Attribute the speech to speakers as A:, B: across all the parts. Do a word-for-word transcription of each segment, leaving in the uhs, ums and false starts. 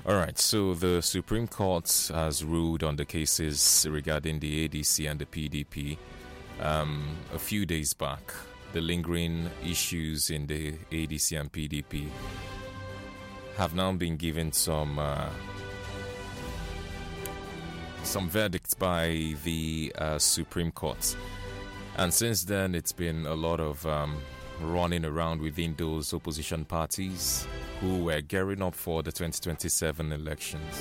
A: All right, so the Supreme Court has ruled on the cases regarding the A D C and the P D P um, a few days back. The lingering issues in the A D C and P D P have now been given some uh, some verdicts by the uh, Supreme Court. And since then, it's been a lot of um, running around within those opposition parties who were gearing up for the twenty twenty-seven elections.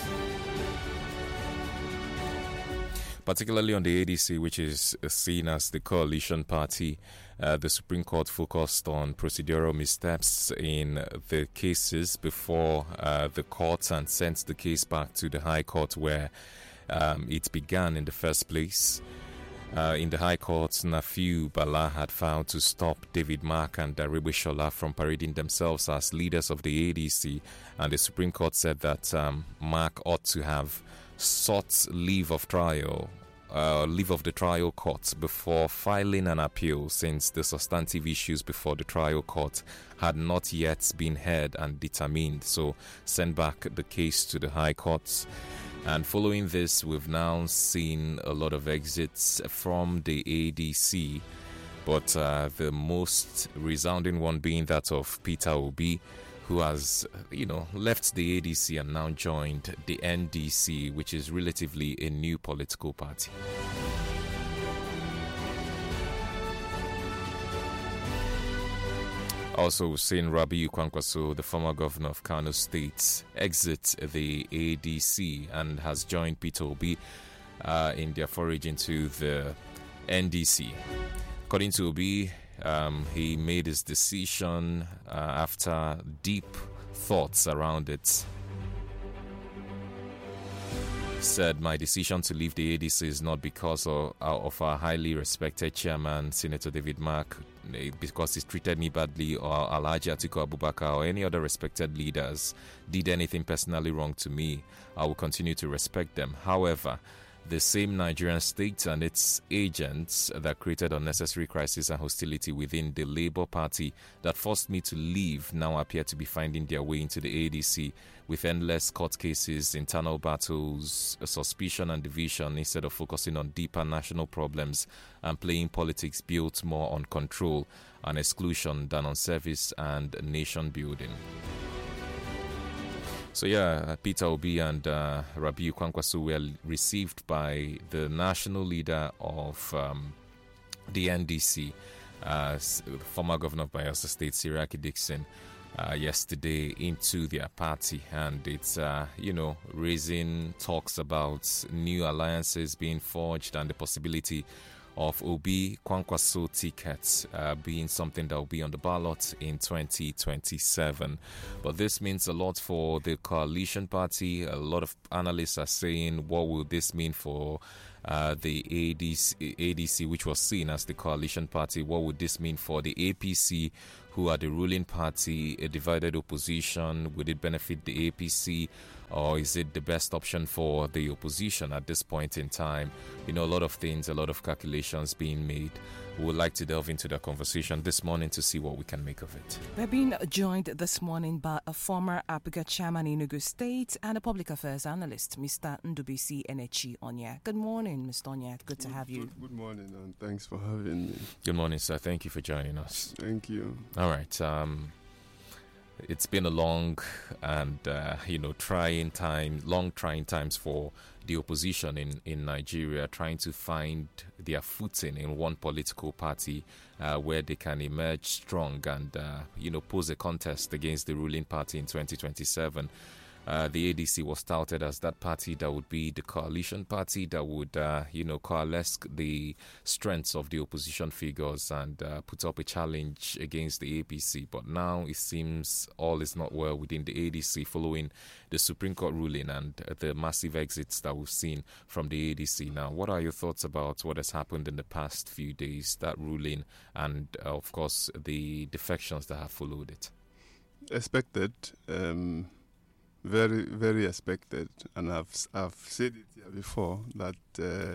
A: Particularly on the A D C, which is seen as the coalition party, uh, the Supreme Court focused on procedural missteps in the cases before uh, the court and sent the case back to the High Court where um, it began in the first place. Uh, in the High Court, Nafiu Bala had filed to stop David Mark and Daribo Shola from parading themselves as leaders of the A D C, and the Supreme Court said that um, Mark ought to have sought leave of trial, uh, leave of the trial court before filing an appeal, since the substantive issues before the trial court had not yet been heard and determined. So send back the case to the High Court. And following this, we've now seen a lot of exits from the A D C, but uh, the most resounding one being that of Peter Obi, who has, you know, left the A D C and now joined the N D C, which is relatively a new political party. Also, we've seen Rabiu Kwankwaso, the former governor of Kano State, exit the A D C and has joined Peter Obi uh, in their forage into the N D C. According to Obi, um, he made his decision uh, after deep thoughts around it. Said, my decision to leave the A D C is not because of, of our highly respected chairman, Senator David Mark, because he's treated me badly, or Alhaji Atiku Abubakar or any other respected leaders did anything personally wrong to me. I will continue to respect them. However, the same Nigerian state and its agents that created unnecessary crisis and hostility within the Labour Party that forced me to leave now appear to be finding their way into the A D C with endless court cases, internal battles, suspicion and division, instead of focusing on deeper national problems and playing politics built more on control and exclusion than on service and nation building. So yeah, Peter Obi and uh, Rabiu Kwankwaso were received by the national leader of um, the N D C, uh, former governor of Bayelsa State, Siraki Dixon, uh, yesterday into their party, and it's uh, you know raising talks about new alliances being forged and the possibility of Obi Kwankwaso tickets uh, being something that will be on the ballot in twenty twenty-seven. But this means a lot for the coalition party. A lot of analysts are saying, what will this mean for uh, the A D C, A D C, which was seen as the coalition party? What would this mean for the A P C, who are the ruling party, a divided opposition? Would it benefit the A P C, or is it the best option for the opposition at this point in time? You know, a lot of things, a lot of calculations being made. We would like to delve into the conversation this morning to see what we can make of it.
B: We're being joined this morning by a former APGA chairman in Enugu State and a public affairs analyst, Mister Ndubisi Enechi Onyek. Good morning, Mister Onyek. Good to have you.
C: Good, good morning, and thanks for having me.
A: Good morning, sir. Thank you for joining us.
C: Thank you.
A: All right. Um, it's been a long and uh, you know trying time, long trying times for the opposition in, in Nigeria, trying to find their footing in one political party uh, where they can emerge strong and uh, you know pose a contest against the ruling party in twenty twenty-seven. Uh, the A D C was touted as that party that would be the coalition party that would, uh, you know, coalesce the strengths of the opposition figures and uh, put up a challenge against the A P C. But now it seems all is not well within the A D C following the Supreme Court ruling and the massive exits that we've seen from the A D C. Now, what are your thoughts about what has happened in the past few days, that ruling, and uh, of course the defections that have followed it?
C: Expected. Um Very, very expected, and I've I've said it here before that uh,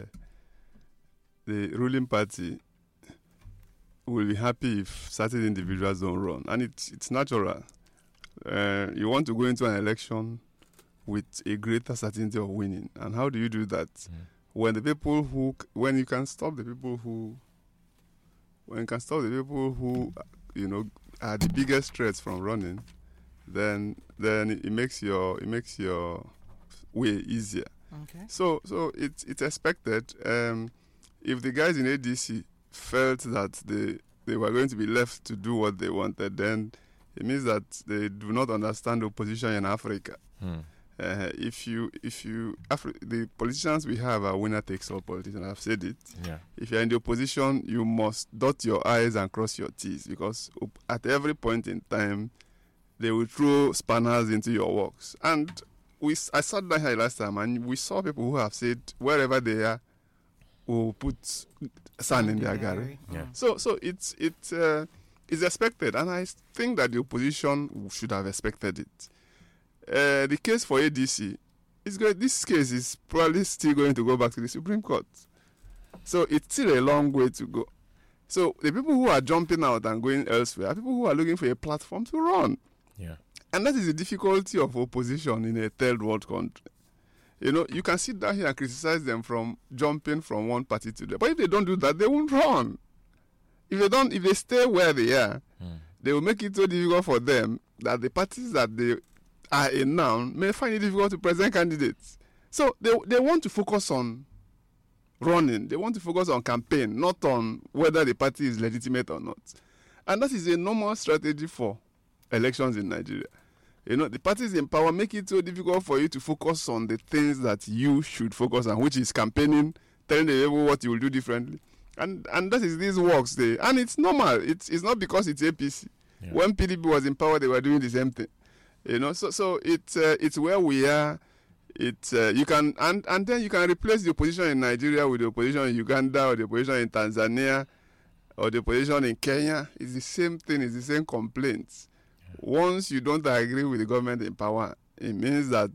C: the ruling party will be happy if certain individuals don't run, and it's it's natural. Uh, you want to go into an election with a greater certainty of winning. And how do you do that?
A: Mm.
C: When the people who, when you can stop the people who, when you can stop the people who, you know, are the biggest threats from running, then then it makes your it makes your way easier.
B: Okay.
C: So so it's it's expected. Um, if the guys in A D C felt that they they were going to be left to do what they wanted, then it means that they do not understand opposition in Africa.
A: Mm.
C: Uh, if you, if you, Afri- the politicians we have are winner takes all politicians. I've said it.
A: Yeah.
C: If you're in the opposition, you must dot your I's and cross your T's, because op- at every point in time, they will throw spanners into your works. And we, s- I sat down here last time, and we saw people who have said wherever they are, will put sand in their galley.
A: Yeah.
C: So, so it's it's uh, it's expected, and I think that the opposition should have expected it. Uh, the case for A D C is going. This case is probably still going to go back to the Supreme Court. So it's still a long way to go. So the people who are jumping out and going elsewhere are people who are looking for a platform to run.
A: Yeah.
C: And that is the difficulty of opposition in a third world country. You know, you can sit down here and criticize them from jumping from one party to the other. But if they don't do that, they won't run. If they don't, if they stay where they are,
A: Mm.
C: they will make it so difficult for them that the parties that they are in now may find it difficult to present candidates. So they they want to focus on running. They want to focus on campaign, not on whether the party is legitimate or not. And that is a normal strategy for elections in Nigeria. You know, the parties in power make it so difficult for you to focus on the things that you should focus on, which is campaigning, telling the people what you will do differently. And and that is these works there. And it's normal. It's it's not because it's A P C.
A: Yeah.
C: When P D P was in power, they were doing the same thing. You know, so so it's uh, it's where we are. It's uh, you can and and then you can replace the opposition in Nigeria with the opposition in Uganda or the opposition in Tanzania or the opposition in Kenya. It's the same thing. It's the same complaints. Yeah. Once you don't agree with the government in power, it means that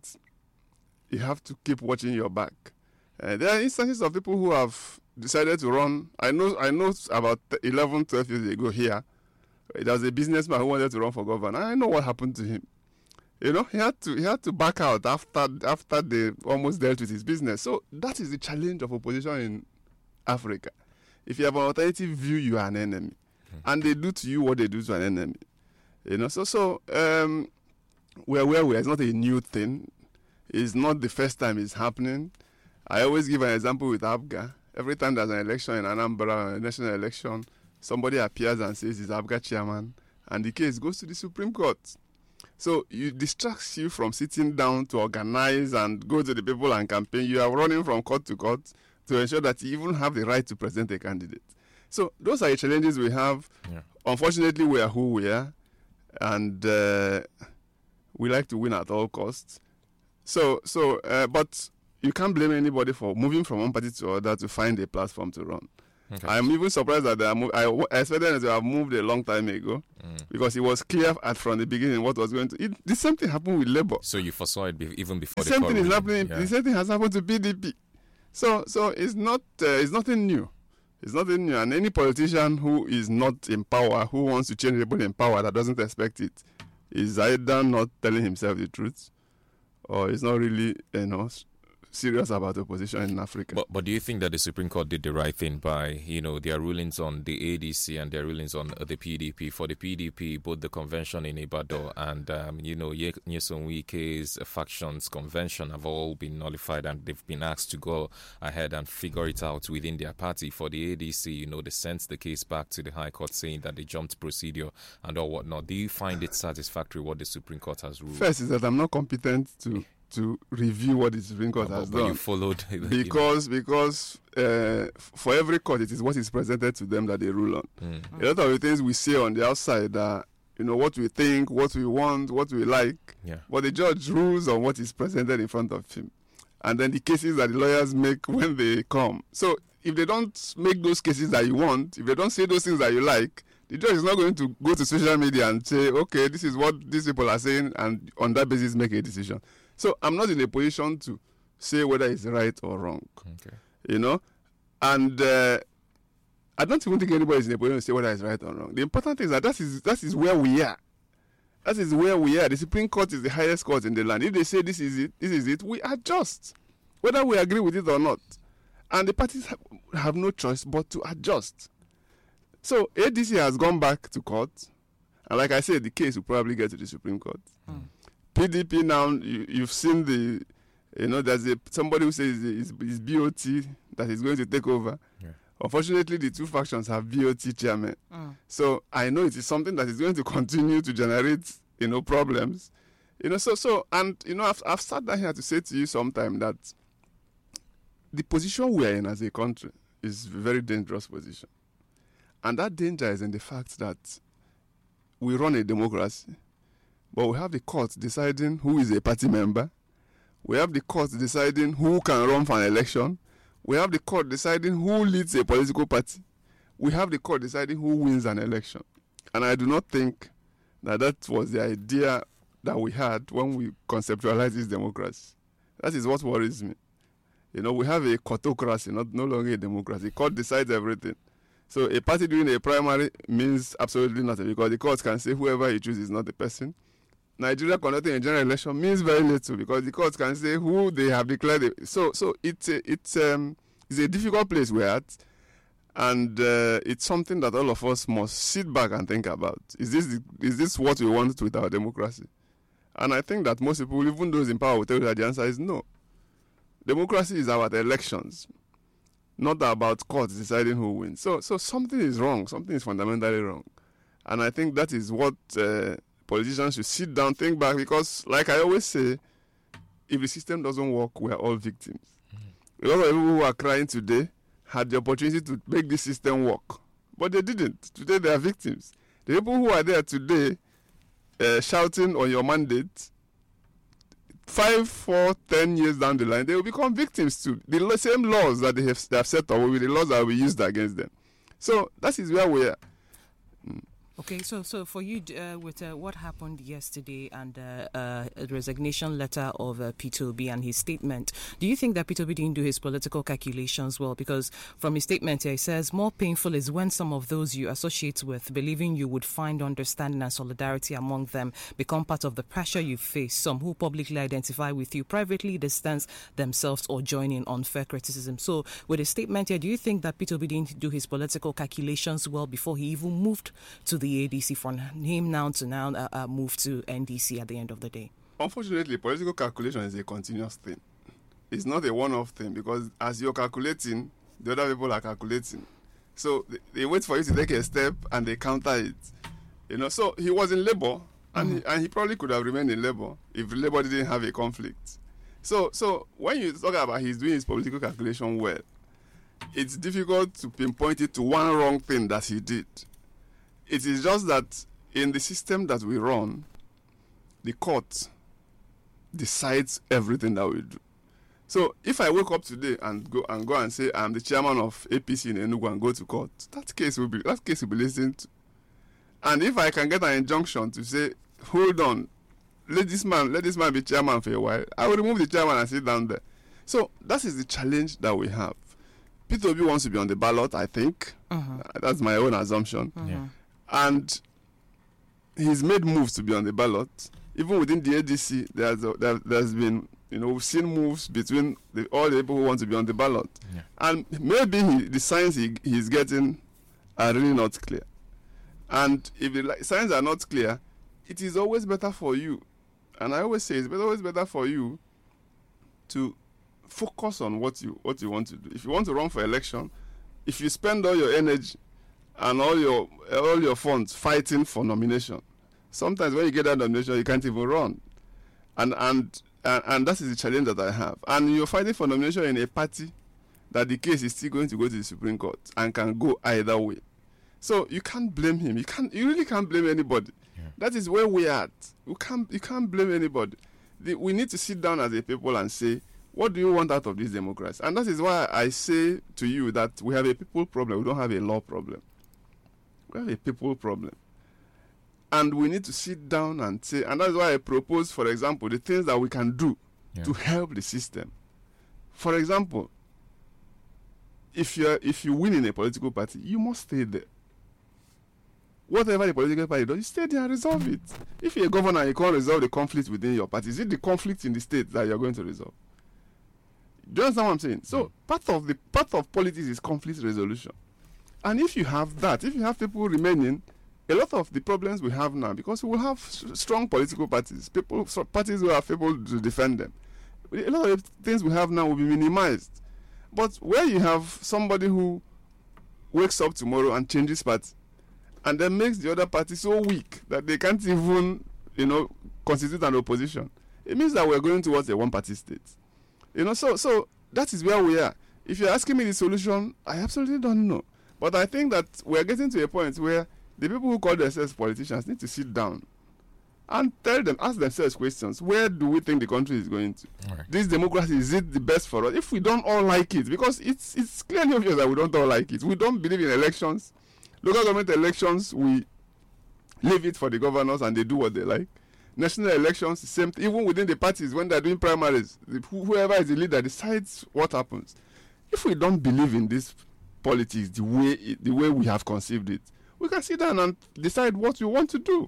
C: you have to keep watching your back. Uh, there are instances of people who have decided to run. I know I know about eleven, twelve years ago here, there was a businessman who wanted to run for governor. I know what happened to him. You know, he had to he had to back out after after they almost dealt with his business. So that is the challenge of opposition in Africa. If you have an alternative view, you are an enemy, mm-hmm. and they do to you what they do to an enemy. You know, so so um, we're where we are. It's not a new thing. It's not the first time it's happening. I always give an example with APGA. Every time there's an election in Anambra, a national election, somebody appears and says he's APGA chairman, and the case goes to the Supreme Court. So it distracts you from sitting down to organize and go to the people and campaign. You are running from court to court to ensure that you even have the right to present a candidate. So those are the challenges we have.
A: Yeah.
C: Unfortunately, we are who we are, and uh, we like to win at all costs. So, so, uh, but you can't blame anybody for moving from one party to other to find a platform to run. Okay. I'm even surprised that they are move, I, I expected them to have moved a long time ago, mm. because it was clear at from the beginning what was going to. It, the same thing happened with Labour.
A: So you foresaw it be, even before
C: the,
A: the
C: same thing is happening.
A: Yeah.
C: The same thing has happened to P D P. So, so it's not. Uh, it's nothing new. It's nothing new. And any politician who is not in power, who wants to change people in power, that doesn't expect it, is either not telling himself the truth, or is not really, you know, serious about opposition in Africa.
A: But but do you think that the Supreme Court did the right thing by, you know, their rulings on the A D C and their rulings on uh, the P D P? For the P D P, both the convention in Ibadan and, um, you know, Nyesom Wike's factions convention have all been nullified, and they've been asked to go ahead and figure it out within their party. For the A D C, you know, they sent the case back to the High Court saying that they jumped procedure and all whatnot. Do you find it satisfactory what the Supreme Court has ruled?
C: First is that I'm not competent to... to review what the Supreme Court
A: no,
C: has
A: but
C: done.
A: You followed
C: because you know. because uh, for every court it is what is presented to them that they rule on. Mm. A lot of the things we say on the outside are, you know, what we think, what we want, what we like.
A: Yeah.
C: But the judge rules on what is presented in front of him, and then the cases that the lawyers make when they come. So if they don't make those cases that you want, if they don't say those things that you like, the judge is not going to go to social media and say, okay, this is what these people are saying, and on that basis make a decision. So I'm not in a position to say whether it's right or wrong,
A: okay.
C: you know, and uh, I don't even think anybody is in a position to say whether it's right or wrong. The important thing is that that is that is where we are. That is where we are. The Supreme Court is the highest court in the land. If they say this is it, this is it, we adjust, whether we agree with it or not. And the parties have, have no choice but to adjust. So A D C has gone back to court, and like I said, the case will probably get to the Supreme Court. Mm. P D P now, you, you've seen the, you know, there's a, somebody who says it's, it's B O T that is going to take over. Yeah. Unfortunately, the two factions have B O T chairmen. Mm. So I know it is something that is going to continue to generate, you know, problems. You know, so, so and, you know, I've, I've sat down here to say to you sometime that the position we are in as a country is a very dangerous position. And that danger is in the fact that we run a democracy, but we have the court deciding who is a party member. We have the court deciding who can run for an election. We have the court deciding who leads a political party. We have the court deciding who wins an election. And I do not think that that was the idea that we had when we conceptualized this democracy. That is what worries me. You know, we have a courtocracy, not no longer a democracy. The court decides everything. So a party doing a primary means absolutely nothing, because the court can say whoever you choose is not the person. Nigeria conducting a general election means very little, because the court can say who they have declared. It. So, so it's a, it's um it's a difficult place we're at, and uh, it's something that all of us must sit back and think about. Is this the, is this what we want with our democracy? And I think that most people, even those in power, will tell you that the answer is no. Democracy is about elections, not about courts deciding who wins. So, so something is wrong. Something is fundamentally wrong, and I think that is what. Uh, Politicians should sit down, think back, because, like I always say, if the system doesn't work, we are all victims. Mm-hmm. A lot of people who are crying today had the opportunity to make this system work, but they didn't. Today, they are victims. The people who are there today uh, shouting on your mandate, five, four, ten years down the line, they will become victims too. The same laws that they have, they have set up will be the laws that will be used against them. So that is where we are. Mm.
B: Okay, so so for you, uh, with uh, what happened yesterday and uh, uh, a resignation letter of uh, Peter Obi and his statement, do you think that Peter Obi didn't do his political calculations well? Because from his statement here, he says, more painful is when some of those you associate with, believing you would find understanding and solidarity among them, become part of the pressure you face. Some who publicly identify with you privately distance themselves or join in unfair criticism. So with his statement here, do you think that Peter Obi didn't do his political calculations well before he even moved to the A D C, from him now to now uh, uh, move to N D C at the end of the day?
C: Unfortunately, political calculation is a continuous thing. It's not a one-off thing, because as you're calculating, the other people are calculating. So they, they wait for you to take a step and they counter it. You know, so he was in Labour, and, mm-hmm. he, and he probably could have remained in Labour if Labour didn't have a conflict. So, so when you talk about he's doing his political calculation well, it's difficult to pinpoint it to one wrong thing that he did. It is just that in the system that we run, the court decides everything that we do. So if I wake up today and go and go and say I'm the chairman of A P C in Enugu and go to court, that case will be that case will be listened to. And if I can get an injunction to say, hold on, let this man let this man be chairman for a while, I will remove the chairman and sit down there. So that is the challenge that we have. Peter Obi wants to be on the ballot, I think. Uh-huh. That's my own assumption. Uh-huh. Yeah. And he's made moves to be on the ballot. Even within the A D C, there's a, there, there's been, you know, we've seen moves between the, all the people who want to be on the ballot. Yeah. And maybe he, the signs he, he's getting are really not clear. And if the signs are not clear, it is always better for you. And I always say it's always better for you to focus on what you what you want to do. If you want to run for election, if you spend all your energy and all your all your funds fighting for nomination, sometimes when you get that nomination, you can't even run, and and and, and that is the challenge that I have. And you're fighting for nomination in a party that the case is still going to go to the Supreme Court and can go either way. So you can't blame him. You can't. You really can't blame anybody. Yeah. That is where we are at. You can't. You can't blame anybody. The, we need to sit down as a people and say, what do you want out of this democracy? And that is why I say to you that we have a people problem. We don't have a law problem. We have a people problem. And we need to sit down and say, and that's why I propose, for example, the things that we can do yeah. to help the system. For example, if you if you win in a political party, you must stay there. whatever the political party does, you stay there and resolve it. If you're a governor, you can't resolve the conflict within your party. Is it the conflict in the state that you're going to resolve? Do you understand what I'm saying? So part of the part of politics is conflict resolution. And if you have that, if you have people remaining, a lot of the problems we have now, because we will have s- strong political parties, people, so parties who have people to defend them. A lot of the things we have now will be minimized. But where you have somebody who wakes up tomorrow and changes party, and then makes the other party so weak that they can't even, you know, constitute an opposition, it means that we're going towards a one-party state. You know, so so that is where we are. If you're asking me the solution, I absolutely don't know. But I think that we're getting to a point where the people who call themselves politicians need to sit down and tell them, ask themselves questions. Where do we think the country is going to?
A: Right.
C: This democracy, is it the best for us? If we don't all like it, because it's it's clearly obvious that we don't all like it. We don't believe in elections. Local government elections, we leave it for the governors and they do what they like. National elections, the same thing. Even within the parties, when they're doing primaries, the, whoever is the leader decides what happens. If we don't believe in this politics the way it, the way we have conceived it, we can sit down and decide what we want to do.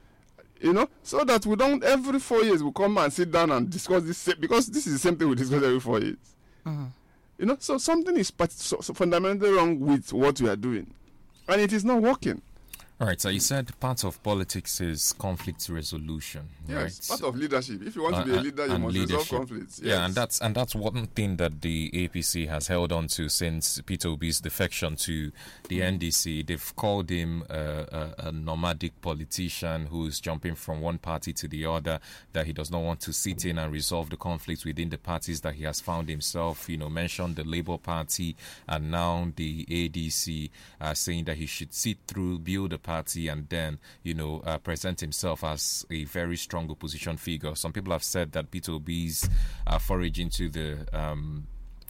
C: You know, so that we don't every four years we come and sit down and discuss this same, because this is the same thing we discuss every four years.
B: Mm-hmm.
C: You know, so something is part, so, so fundamentally wrong with what we are doing, and it is not working.
A: All right, so you said part of politics is conflict resolution,
C: Yes,
A: right?
C: part of leadership. If you want
A: Uh,
C: to be a
A: uh,
C: leader, you
A: and
C: must
A: leadership.
C: resolve conflicts. Yes.
A: Yeah, and that's and that's one thing that the A P C has held on to since Peter Obi's defection to the N D C. They've called him a, a, a nomadic politician who's jumping from one party to the other, that he does not want to sit in and resolve the conflicts within the parties that he has found himself. You know, mentioned the Labour Party and now the A D C, uh, saying that he should sit through, build a party, and then you know, uh, present himself as a very strong opposition figure. Some people have said that Peter Obi's uh, forage into the um,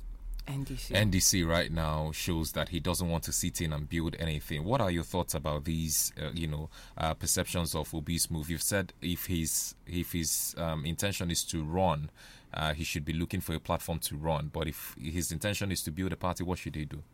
B: N D C.
A: N D C right now shows that he doesn't want to sit in and build anything. What are your thoughts about these, uh, you know, uh, perceptions of Obi's move? You've said if his if his um, intention is to run, uh, he should be looking for a platform to run. But if his intention is to build a party, what should he do?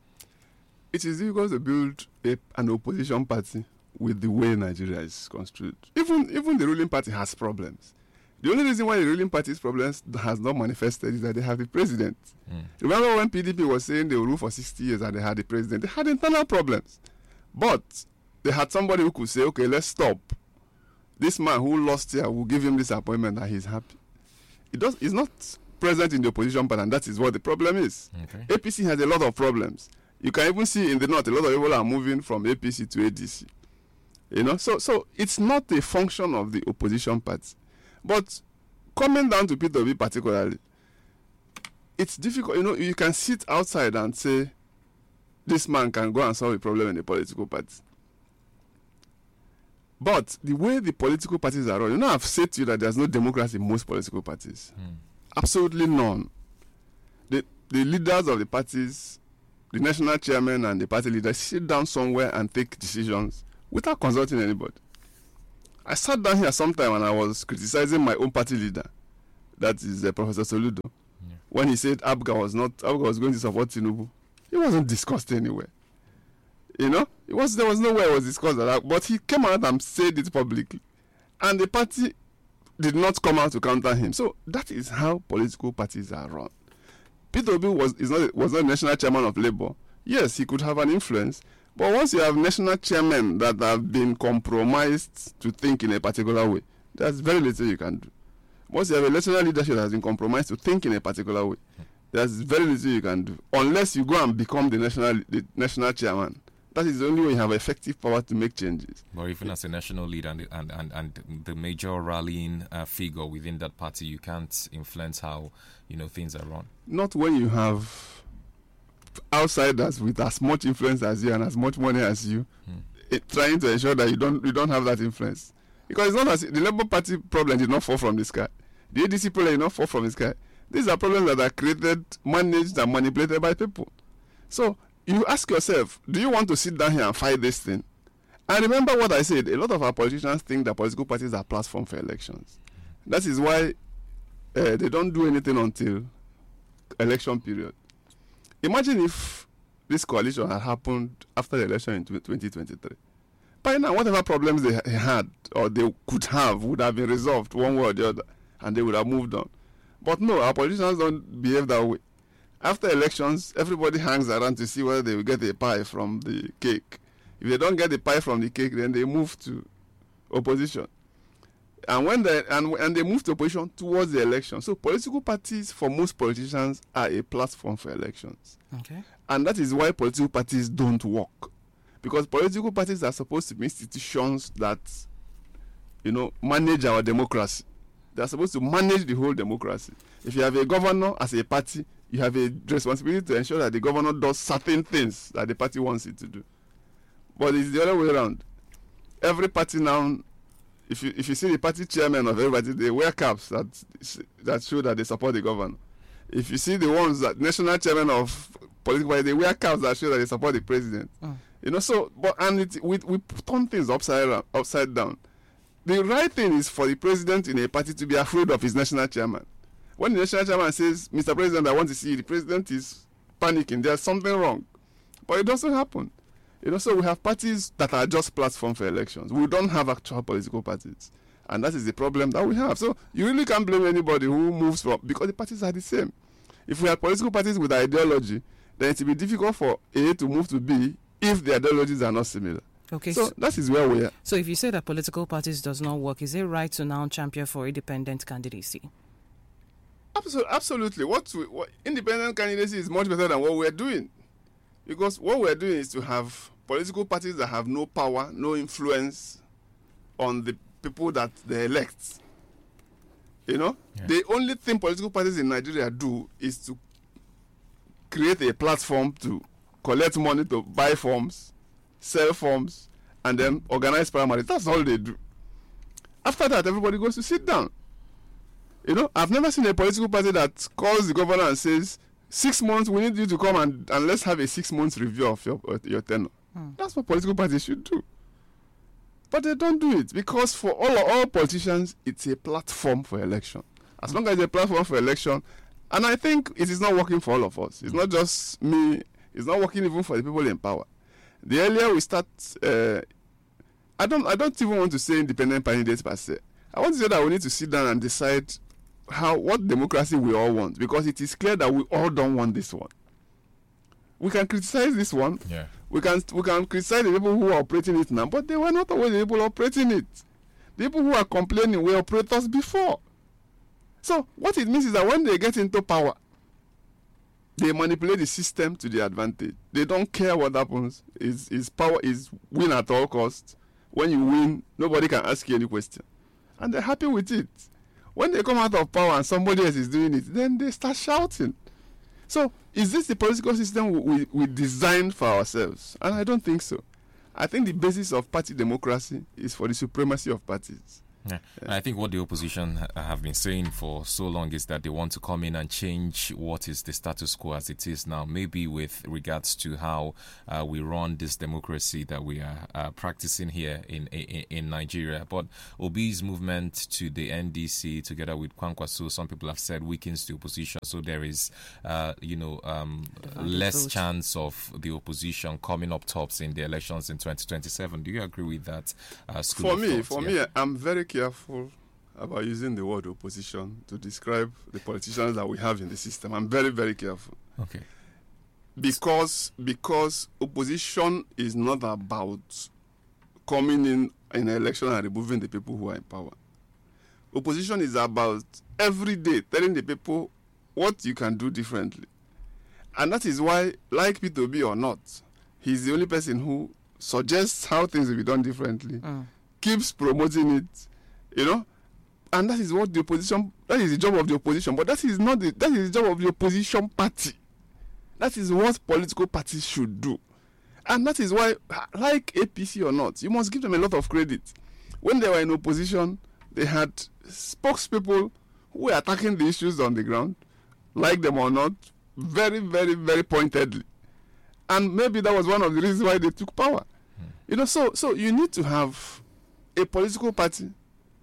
C: It is difficult to build a, an opposition party with the way Nigeria is construed. Even even the ruling party has problems. The only reason why the ruling party's problems has not manifested is that they have the president. Mm. Remember when P D P was saying they will rule for sixty years and they had the president? They had internal problems. But they had somebody who could say, okay, let's stop. This man who lost here, will give him this appointment and he's happy. It does, it's not present in the opposition party, and that is what the problem is. Okay. A P C has a lot of problems. You can even see in the north, a lot of people are moving from A P C to A D C. You know, so so it's not a function of the opposition party. But coming down to Peter Obi particularly, it's difficult. You know, you can sit outside and say, this man can go and solve a problem in the political party. But the way the political parties are run, you know, I've said to you that there's no democracy in most political parties. Mm. Absolutely none. The, the leaders of the parties, the national chairman and the party leaders sit down somewhere and take decisions without consulting anybody. I sat down here sometime and I was criticizing my own party leader, that is uh, Professor Soludo, yeah. when he said Abga was not Abga was going to support Tinubu. It wasn't discussed anywhere. You know, it was there was nowhere it was discussed that, but he came out and said it publicly, and the party did not come out to counter him. So that is how political parties are run. Peter Obi was is not was not national chairman of Labour. Yes, he could have an influence. But once you have national chairmen that have been compromised to think in a particular way, there's very little you can do. Once you have a national leadership that has been compromised to think in a particular way, there's very little you can do. Unless you go and become the national the national chairman. That is the only way you have effective power to make changes.
A: But even as a national leader and and, and, and the major rallying uh, figure within that party, you can't influence how, you know, things are run.
C: Not when you have outsiders with as much influence as you and as much money as you, hmm. it, trying to ensure that you don't you don't have that influence. Because it's not as the Labour Party problem did not fall from the sky. The A D C problem did not fall from the sky. These are problems that are created, managed, and manipulated by people. So you ask yourself, do you want to sit down here and fight this thing? And remember what I said, a lot of our politicians think that political parties are platform for elections. That is why uh, they don't do anything until election period. Imagine if this coalition had happened after the election in twenty twenty-three. by now, whatever problems they had or they could have would have been resolved one way or the other, and they would have moved on. But no, our politicians don't behave that way. After elections, everybody hangs around to see whether they will get a pie from the cake. If they don't get the pie from the cake, then they move to opposition. And when they and, and they move to opposition towards the election. So political parties, for most politicians, are a platform for elections.
B: Okay.
C: And that is why political parties don't work. Because political parties are supposed to be institutions that, you know, manage our democracy. They are supposed to manage the whole democracy. If you have a governor as a party, you have a responsibility to ensure that the governor does certain things that the party wants it to do. But it's the other way around. Every party now, if you if you see the party chairman of everybody, they wear caps that that show that they support the governor. If you see the ones that national chairman of political party, they wear caps that show that they support the president. Mm. You know, so but and it, we we turn things upside down, upside down. The right thing is for the president in a party to be afraid of his national chairman. When the national chairman says, "Mister President, I want to see you," the president is panicking. There's something wrong, but it doesn't happen. You know, so we have parties that are just platforms for elections. We don't have actual political parties, and that is the problem that we have. So you really can't blame anybody who moves from, because the parties are the same. If we had political parties with ideology, then it would be difficult for A to move to B if the ideologies are not similar.
B: Okay,
C: so, so that is where we are.
B: So if you say that political parties does not work, is it right to now champion for independent candidacy?
C: Absolutely. Absolutely. What, we, what independent candidacy is much better than what we're doing. Because what we're doing is to have political parties that have no power, no influence on the people that they elect. You know? Yeah. The only thing political parties in Nigeria do is to create a platform to collect money to buy forms, sell forms, and then organize primaries. That's all they do. After that, everybody goes to sit down. You know, I've never seen a political party that calls the governor and says, six months, we need you to come and, and let's have a six months review of your, uh, your tenure. Hmm. That's what political parties should do. But they don't do it because for all all politicians, it's a platform for election. As long as it's a platform for election, and I think it is not working for all of us. It's not just me. It's not working even for the people in power. The earlier we start, uh, I don't I don't even want to say independent candidates per se. I want to say that we need to sit down and decide how what democracy we all want, because it is clear that we all don't want this one. We can criticize this one.
A: Yeah.
C: We can we can criticize the people who are operating it now, but they were not always the people operating it. The people who are complaining were operators before. So what it means is that when they get into power, they manipulate the system to their advantage. They don't care what happens. Is is power is win at all costs. When you win, nobody can ask you any question, and they're happy with it. When they come out of power and somebody else is doing it, then they start shouting. So, is this the political system we, we, we designed for ourselves? And I don't think so. I think the basis of party democracy is for the supremacy of parties.
A: Yeah. Yeah. I think what the opposition have been saying for so long is that they want to come in and change what is the status quo as it is now, maybe with regards to how uh, we run this democracy that we are uh, practicing here in, in in Nigeria. But Obi's movement to the N D C together with Kwankwaso, some people have said, weakens the opposition. So there is, uh, you know, um, less vote. chance of the opposition coming up tops in the elections in twenty twenty-seven. Do you agree with that? Uh,
C: for me,
A: thought?
C: for
A: yeah.
C: me, I'm very careful about using the word opposition to describe the politicians that we have in the system. I'm very, very careful.
A: Okay.
C: Because because opposition is not about coming in in an election and removing the people who are in power. Opposition is about every day telling the people what you can do differently. And that is why, like Peter Obi or not, he's the only person who suggests how things will be done differently, mm. keeps promoting it, you know, and that is what the opposition, that is the job of the opposition, but that is not the, that is the job of the opposition party. That is what political parties should do. And that is why, like A P C or not, you must give them a lot of credit. When they were in opposition, they had spokespeople who were attacking the issues on the ground, like them or not, very, very, very pointedly. And maybe that was one of the reasons why they took power. Hmm. You know, so so you need to have a political party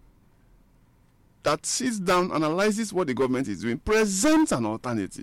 C: that sits down, analyzes what the government is doing, presents an alternative.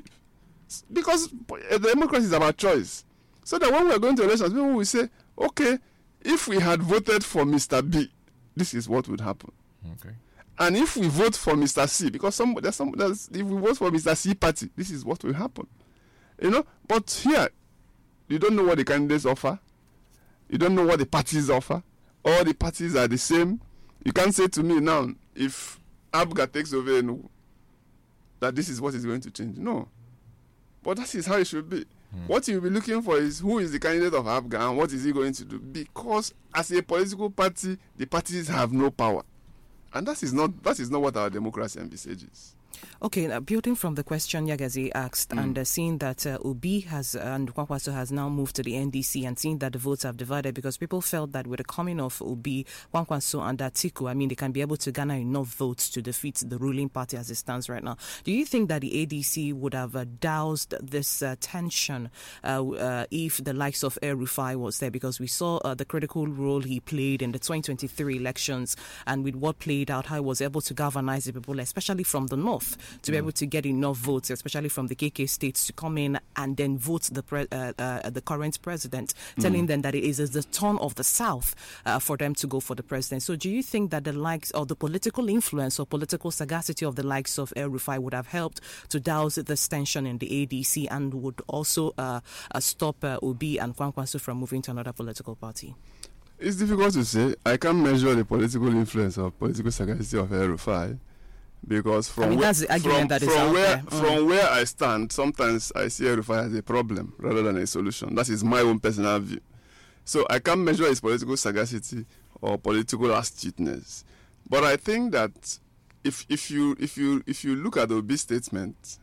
C: Because democracy is about choice. So that when we are going to elections, people will say, okay, if we had voted for Mister B, this is what would happen.
A: Okay.
C: And if we vote for Mister C, because some there's some there's, if we vote for Mister C party, this is what will happen. You know, but here, you don't know what the candidates offer. You don't know what the parties offer. All the parties are the same. You can't say to me now, if APGA takes over, and that this is what is going to change. No. But that is how it should be. Hmm. What you'll be looking for is who is the candidate of APGA and what is he going to do. Because as a political party, the parties have no power. And that is not that is not what our democracy envisages.
B: Okay, now building from the question Yagazi asked, mm. and uh, seeing that uh, Obi has uh, and Kwankwaso has now moved to the N D C, and seeing that the votes have divided, because people felt that with the coming of Obi, Kwankwaso and Atiku, I mean, they can be able to garner enough votes to defeat the ruling party as it stands right now. Do you think that the A D C would have uh, doused this uh, tension uh, uh, if the likes of El Rufai was there? Because we saw uh, the critical role he played in the twenty twenty-three elections, and with what played out, how he was able to galvanize the people, especially from the north, to be able to get enough votes, especially from the K K states, to come in and then vote the pre- uh, uh, the current president, telling mm. them that it is the turn of the South uh, for them to go for the president. So do you think that the likes or the political influence or political sagacity of the likes of El Rufai would have helped to douse this tension in the A D C and would also uh, uh, stop uh, Obi and Kwankwaso from moving to another political party?
C: It's difficult to say. I can't measure the political influence or political sagacity of El Rufai. Because from,
B: I mean,
C: where,
B: that's the argument
C: from,
B: that is
C: from,
B: out
C: where,
B: there. Mm.
C: from where I stand, sometimes I see El Rufai as a problem rather than a solution. That is my own personal view. So I can't measure his political sagacity or political astuteness. But I think that if if you if you if you look at the Obi statement,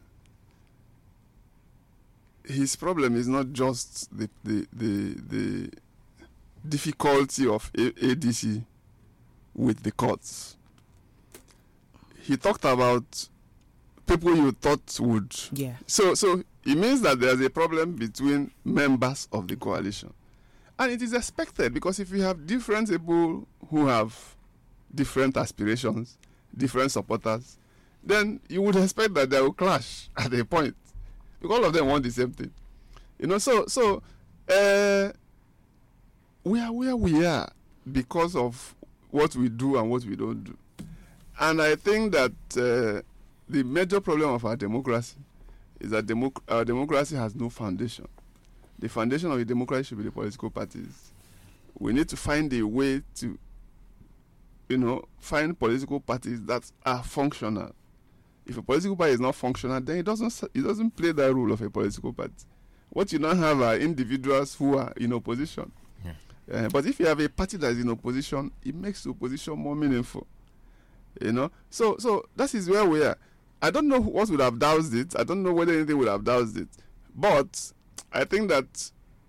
C: his problem is not just the the the, the difficulty of A D C with the courts. He talked about people you thought would.
B: Yeah.
C: So, so it means that there's a problem between members of the coalition, and it is expected, because if you have different people who have different aspirations, different supporters, then you would expect that they will clash at a point, because all of them want the same thing. You know. So, so uh, we are where we are because of what we do and what we don't do. And I think that uh, the major problem of our democracy is that democ- our democracy has no foundation. The foundation of a democracy should be the political parties. We need to find a way to, you know, find political parties that are functional. If a political party is not functional, then it doesn't it doesn't play that role of a political party. What you now have are individuals who are in opposition. Yeah. Uh, but if you have a party that is in opposition, it makes the opposition more meaningful. You know, so so that is where we are. I don't know what would have doused it. I don't know whether anything would have doused it. But I think that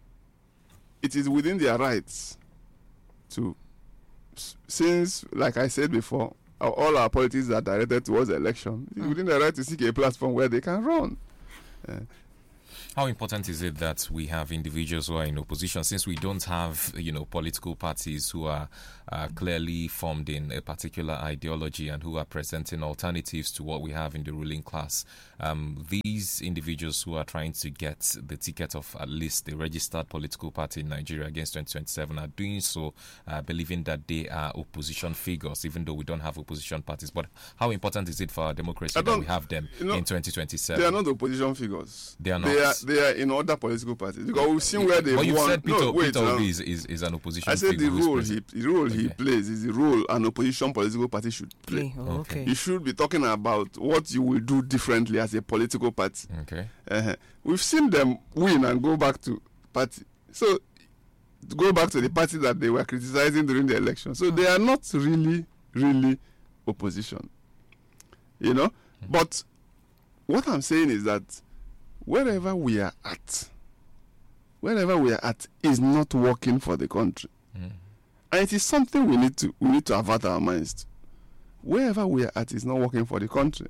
C: it is within their rights to, since, like I said before, all our politics are directed towards election. It's within their right to seek a platform where they can run. Uh,
A: How important is it that we have individuals who are in opposition, since we don't have, you know, political parties who are uh, clearly formed in a particular ideology and who are presenting alternatives to what we have in the ruling class? Um, these individuals who are trying to get the ticket of at least a registered political party in Nigeria against twenty twenty-seven are doing so, uh, believing that they are opposition figures, even though we don't have opposition parties. But how important is it for our democracy that we have them you know, in twenty twenty-seven?
C: They are not opposition figures.
A: They are not.
C: They are, they are in other political parties, because we've seen where they
A: won.
C: But
A: you said Peter,
C: no, wait,
A: Peter
C: no.
A: Obi is, is, is an opposition
C: I said
A: figure.
C: the role he the role okay. he plays is the role an opposition political party should play.
B: Oh, okay.
C: You should be talking about what you will do differently as a political party.
A: Okay.
C: Uh-huh. We've seen them win and go back to party. So to go back to the party that they were criticizing during the election. So mm. they are not really, really opposition. You know? Mm. But what I'm saying is that wherever we are at, wherever we are at is not working for the country. Mm. And it is something we need to we need to avert our minds to. Wherever we are at is not working for the country.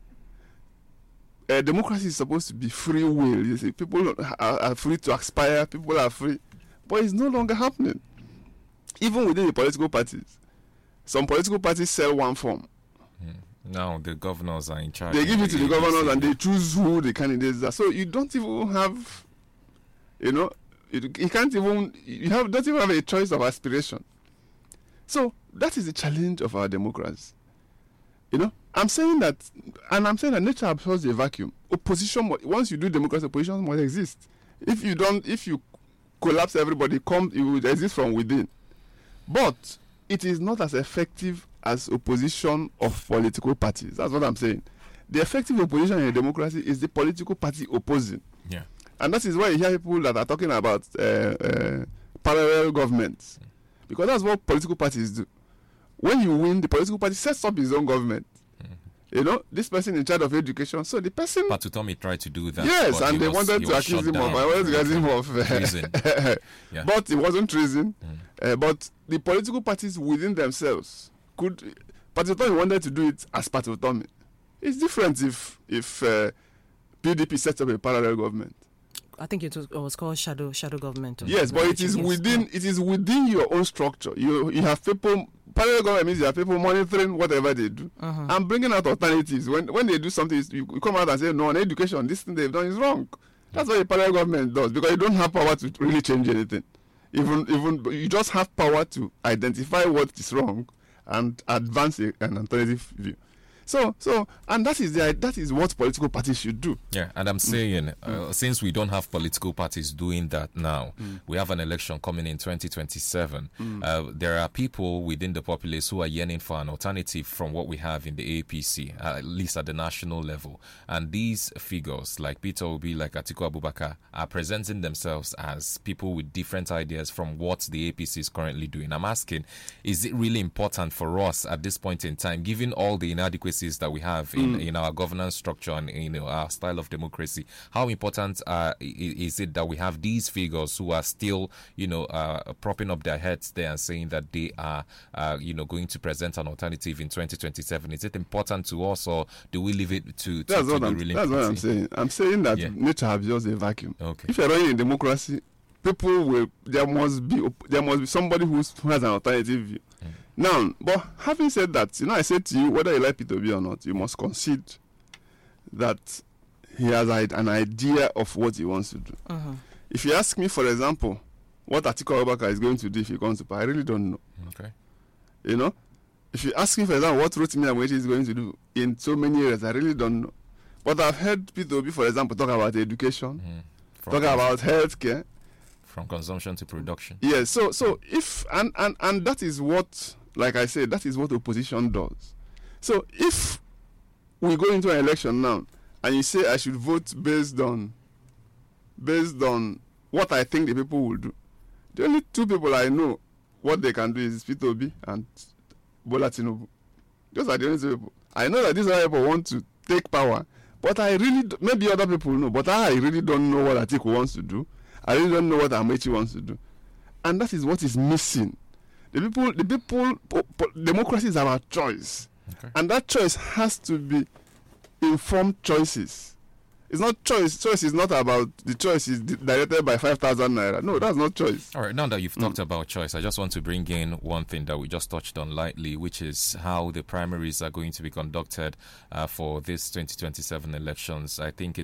C: Uh, democracy is supposed to be free will. You see, people are, are free to aspire, people are free. But it's no longer happening. Even within the political parties. Some political parties sell one form.
A: Mm. Now the governors are in charge.
C: They give it to the governors and they choose who the candidates are. So you don't even have, you know, You, you can't even, you have don't even have a choice of aspiration. So that is the challenge of our democracy. You know, I'm saying that, and I'm saying that nature absorbs a vacuum. Opposition, once you do democracy, opposition must exist. If you don't, if you collapse everybody, come, it will exist from within. But it is not as effective as opposition of political parties. That's what I'm saying. The effective opposition in a democracy is the political party opposing.
A: Yeah.
C: And that is why you hear people that are talking about uh, uh, parallel governments. Because that's what political parties do. When you win, the political party sets up his own government. Mm-hmm. You know, this person in charge of education. So the person...
A: Patutomi tried to do that.
C: Yes, and they was, wanted to accuse him of... I wanted to accuse him of... Uh, treason. Yeah. But it wasn't treason. Mm. Uh, but the political parties within themselves could... Patutomi wanted to do it as Patutomi. It's different if if uh, P D P sets up a parallel government.
B: I think it was, it was called shadow shadow government.
C: Yes, but it is yes. within it is within your own structure. You you have people. Parallel government means you have people monitoring whatever they do uh-huh. and bringing out alternatives. When when they do something, you, you come out and say, no, on education, this thing they've done is wrong. That's what a parallel government does, because you don't have power to really change anything. Even even you just have power to identify what is wrong and advance a, an alternative view. So, so, and that is the that is what political parties should do.
A: Yeah, and I'm saying, uh, mm. since we don't have political parties doing that now, mm. we have an election coming in twenty twenty-seven. Mm. Uh, there are people within the populace who are yearning for an alternative from what we have in the A P C, uh, at least at the national level. And these figures, like Peter Obi, like Atiku Abubakar, are presenting themselves as people with different ideas from what the A P C is currently doing. I'm asking, is it really important for us at this point in time, given all the inadequacies that we have in, mm. in our governance structure and in our style of democracy? How important uh, is it that we have these figures who are still, you know, uh, propping up their heads there and saying that they are, uh, you know, going to present an alternative in twenty twenty-seven? Is it important to us, or do we leave it to, to,
C: that's
A: to
C: what
A: the
C: I'm,
A: ruling
C: That's
A: party?
C: what I'm saying. I'm saying that
A: yeah.
C: nature absorbs a vacuum.
A: Okay.
C: If you're running a democracy, people will, there must be, there must be somebody who's, who has an alternative view. Mm. Now, but having said that, you know, I said to you, whether you like Peter Obi or not, you must concede that he has an idea of what he wants to do. Uh-huh. If you ask me, for example, what Atiku Abubakar is going to do if he comes to power, I really don't know.
A: Okay.
C: You know, if you ask me, for example, what Rotimi Amaechi is going to do in so many areas, I really don't know. But I've heard Peter Obi, for example, talk about education, mm-hmm. talk about healthcare.
A: From consumption to production.
C: Yes, so so if, and, and, and that is what, like I said, that is what opposition does. So if we go into an election now and you say I should vote based on based on what I think the people will do, the only two people I know what they can do is Peter Obi and Bola Tinubu. Those are the only two people. I know that these other people want to take power, but I really, do, maybe other people know, but I really don't know what Atiku wants to do. I really don't know what Amaechi wants to do. And that is what is missing. The people, the people, po, po, democracy is our choice. Okay. And that choice has to be informed choices. It's not choice. Choice is not about the choice is directed by five thousand naira. No, that's not choice.
A: All right, now that you've mm. talked about choice, I just want to bring in one thing that we just touched on lightly, which is how the primaries are going to be conducted uh, for this twenty twenty-seven elections. I think it